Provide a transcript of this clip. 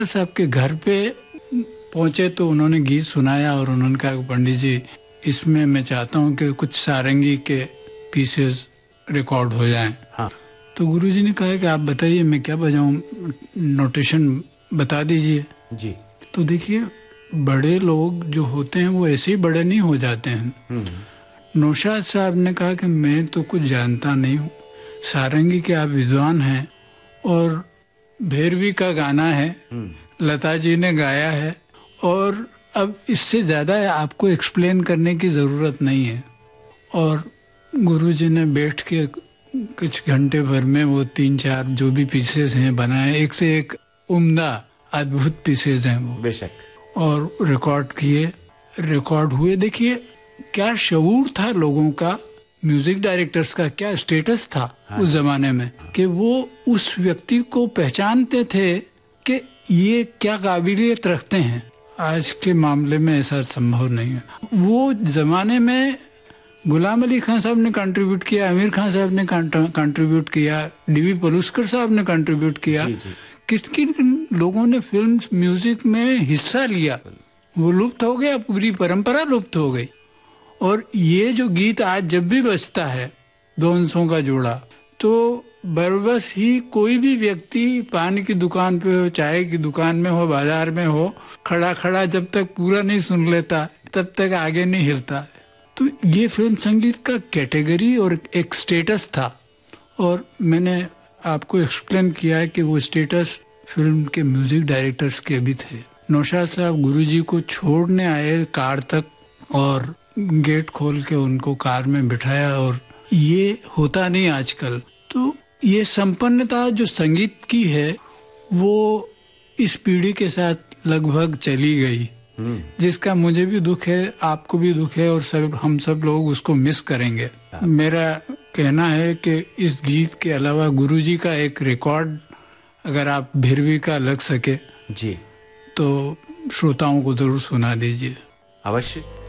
साहब के घर पे पहुंचे तो उन्होंने गीत सुनाया और उन्होंने कहा पंडित जी इसमें मैं चाहता हूं कि कुछ सारंगी के पीसेस रिकॉर्ड हो जाएं। हाँ। तो गुरुजी ने कहा कि आप बताइए मैं क्या बजाऊं, नोटेशन बता दीजिए जी। तो देखिए बड़े लोग जो होते हैं वो ऐसे ही बड़े नहीं हो जाते हैं। नौशाद साहब ने कहा कि मैं तो कुछ जानता नहीं हूँ, सारंगी के आप विद्वान हैं और भैरवी का गाना है, लता जी ने गाया है और अब इससे ज्यादा आपको एक्सप्लेन करने की जरूरत नहीं है। और गुरुजी ने बैठ के कुछ घंटे भर में वो 3-4 जो भी पीसेस हैं बनाए, एक से एक उम्दा अद्भुत पीसेस हैं वो, बेशक, और रिकॉर्ड किए, रिकॉर्ड हुए। देखिए क्या शऊर था लोगों का, म्यूजिक डायरेक्टर्स का क्या स्टेटस था। हाँ। उस जमाने में कि वो उस व्यक्ति को पहचानते थे कि ये क्या काबिलियत रखते हैं। आज के मामले में ऐसा संभव नहीं है। वो जमाने में गुलाम अली खान साहब ने कंट्रीब्यूट किया, आमिर खान साहब ने कंट्रीब्यूट किया, डीवी पलुस्कर साहब ने कंट्रीब्यूट किया, किस किन लोगों ने फिल्म म्यूजिक में हिस्सा लिया। वो लुप्त हो गया, पूरी परंपरा लुप्त हो गई। और ये जो गीत आज जब भी बजता है, दो अंशों का जोड़ा, तो बरबस ही कोई भी व्यक्ति पान की दुकान पे हो, चाय की दुकान में हो, बाजार में हो, खड़ा खड़ा जब तक पूरा नहीं सुन लेता तब तक आगे नहीं हिलता। तो ये फिल्म संगीत का कैटेगरी और एक स्टेटस था। और मैंने आपको एक्सप्लेन किया है कि वो स्टेटस फिल्म के म्यूजिक डायरेक्टर्स के भी थे। नौशाद साहब गुरुजी को छोड़ने आए कार तक और गेट खोल के उनको कार में बिठाया, और ये होता नहीं आजकल। तो ये संपन्नता जो संगीत की है वो इस पीढ़ी के साथ लगभग चली गई, जिसका मुझे भी दुख है, आपको भी दुख है, और हम सब लोग उसको मिस करेंगे। मेरा कहना है कि इस गीत के अलावा गुरुजी का एक रिकॉर्ड अगर आप भैरवी का लग सके जी तो श्रोताओं को जरूर सुना दीजिए। अवश्य।